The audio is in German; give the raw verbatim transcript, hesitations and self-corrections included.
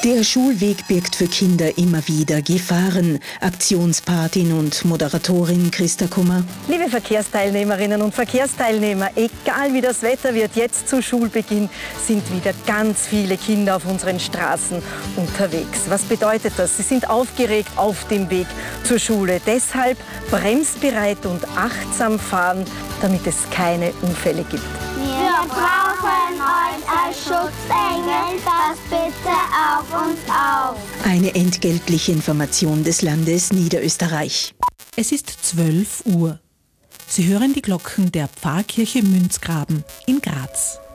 Der Schulweg birgt für Kinder immer wieder Gefahren. Aktionspatin und Moderatorin Christa Kummer. Liebe Verkehrsteilnehmerinnen und Verkehrsteilnehmer, egal wie das Wetter wird, jetzt zu Schulbeginn sind wieder ganz viele Kinder auf unseren Straßen unterwegs. Was bedeutet das? Sie sind aufgeregt auf dem Weg zur Schule. Deshalb bremsbereit und achtsam fahren, damit es keine Unfälle gibt. Wir brauchen euch als Schutzengel, passt bitte auf uns auf. Eine entgeltliche Information des Landes Niederösterreich. Es ist zwölf Uhr. Sie hören die Glocken der Pfarrkirche Münzgraben in Graz.